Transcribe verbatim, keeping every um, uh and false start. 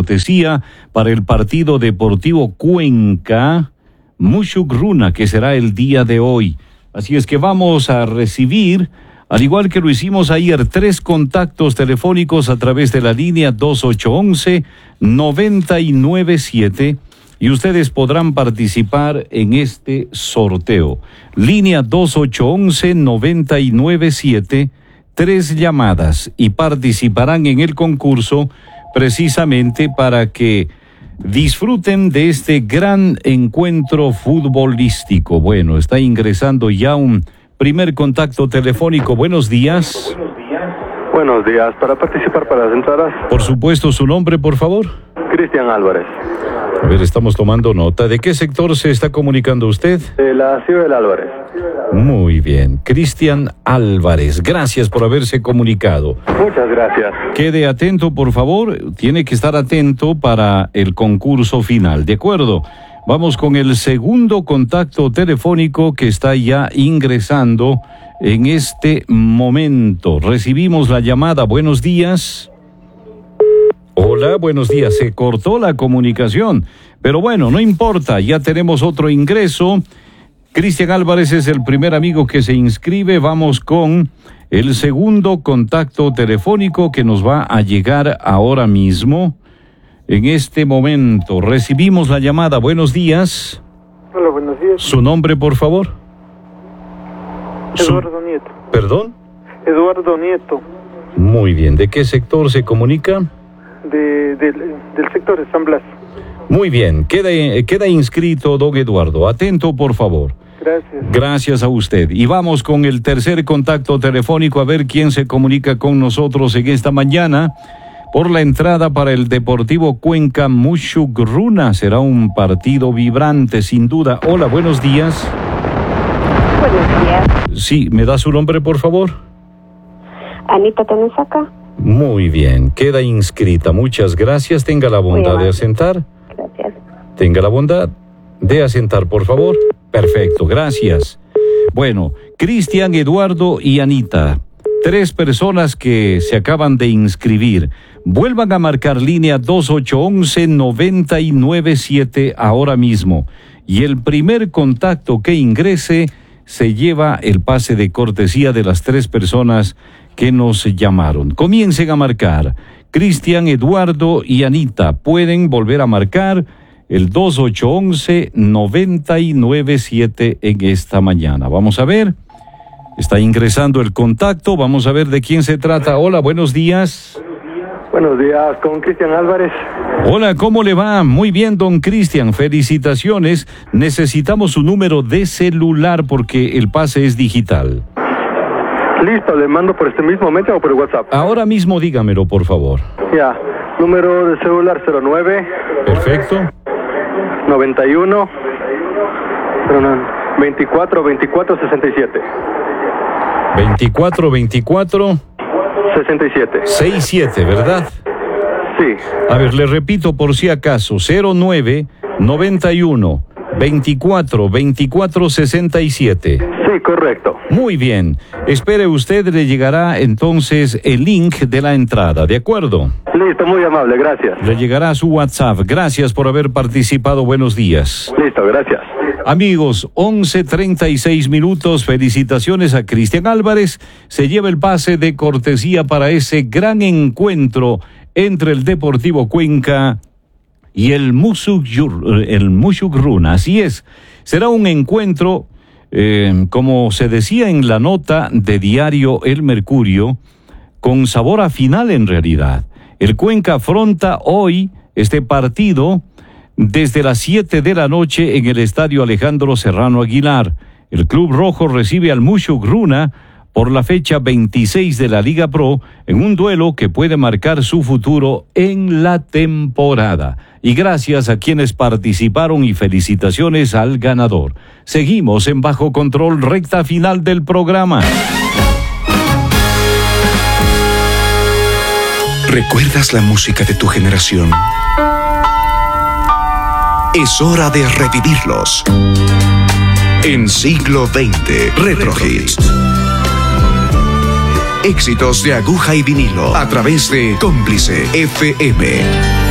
cortesía para el partido Deportivo Cuenca Mushuk-Runa, que será el día de hoy. Así es que vamos a recibir, al igual que lo hicimos ayer, tres contactos telefónicos a través de la línea dos ocho uno uno, nueve nueve siete y ustedes podrán participar en este sorteo. Línea dos ocho uno uno, nueve nueve siete, tres llamadas y participarán en el concurso precisamente para que disfruten de este gran encuentro futbolístico. Bueno, está ingresando ya un primer contacto telefónico. Buenos días. Buenos días. Para participar para las entradas. Por supuesto, su nombre, por favor. Cristian Álvarez. A ver, estamos tomando nota. ¿De qué sector se está comunicando usted? De la ciudad del Álvarez. Muy bien. Cristian Álvarez, gracias por haberse comunicado. Muchas gracias. Quede atento, por favor. Tiene que estar atento para el concurso final. ¿De acuerdo? Vamos con el segundo contacto telefónico que está ya ingresando en este momento. Recibimos la llamada. Buenos días. Hola, buenos días. Se cortó la comunicación, pero bueno, no importa, ya tenemos otro ingreso. Cristian Álvarez es el primer amigo que se inscribe. Vamos con el segundo contacto telefónico que nos va a llegar ahora mismo. En este momento recibimos la llamada. Buenos días. Hola, buenos días. ¿Su nombre, por favor? Eduardo Su... Nieto. ¿Perdón? Eduardo Nieto. Muy bien. ¿De qué sector se comunica? De, de, del sector de San Blas. Muy bien. Queda, queda inscrito, don Eduardo. Atento, por favor. Gracias. Gracias a usted. Y vamos con el tercer contacto telefónico a ver quién se comunica con nosotros en esta mañana por la entrada para el Deportivo Cuenca Mushuk-Runa. Será un partido vibrante, sin duda. Hola, buenos días. Buenos días. Sí, ¿me da su nombre, por favor? Anita Tenesaca. Muy bien, queda inscrita. Muchas gracias. Tenga la bondad de asentar. Gracias. Tenga la bondad de asentar, por favor. Perfecto, gracias. Bueno, Cristian, Eduardo y Anita, tres personas que se acaban de inscribir. Vuelvan a marcar línea dos ocho uno uno, nueve nueve siete ahora mismo. Y el primer contacto que ingrese se lleva el pase de cortesía de las tres personas que nos llamaron. Comiencen a marcar. Cristian, Eduardo y Anita pueden volver a marcar el dos ocho uno uno, nueve nueve siete en esta mañana. Vamos a ver. Está ingresando el contacto. Vamos a ver de quién se trata. Hola, buenos días. Buenos días, con Cristian Álvarez. Hola, ¿cómo le va? Muy bien, don Cristian. Felicitaciones. Necesitamos su número de celular porque el pase es digital. Listo, le mando por este mismo momento o por WhatsApp. Ahora mismo dígamelo, por favor. Ya, número de celular cero nueve. Perfecto. noventa y uno. veinticuatro, veinticuatro, sesenta y siete. veinticuatro, veinticuatro. sesenta y siete. sesenta y siete, ¿verdad? Sí. A ver, le repito por si acaso. cero nueve, noventa y uno, veinticuatro, veinticuatro, sesenta y siete. Sí, correcto. Muy bien. Espere usted, le llegará entonces el link de la entrada, ¿de acuerdo? Listo, muy amable, gracias. Le llegará a su WhatsApp. Gracias por haber participado. Buenos días. Listo, gracias. Amigos, once treinta y seis minutos. Felicitaciones a Cristian Álvarez. Se lleva el pase de cortesía para ese gran encuentro entre el Deportivo Cuenca y el Mushuk-Runa. El Mushuk-Runa. Así es. Será un encuentro, eh, como se decía en la nota de diario El Mercurio, con sabor a final en realidad. El Cuenca afronta hoy este partido desde las siete de la noche en el Estadio Alejandro Serrano Aguilar. El Club Rojo recibe al Mushuk-Runa por la fecha veintiséis de la Liga Pro en un duelo que puede marcar su futuro en la temporada. Y gracias a quienes participaron y felicitaciones al ganador. Seguimos en Bajo Control, recta final del programa. ¿Recuerdas la música de tu generación? Es hora de revivirlos. En Siglo veinte, Retro Hits. Éxitos de aguja y vinilo a través de Cómplice F M.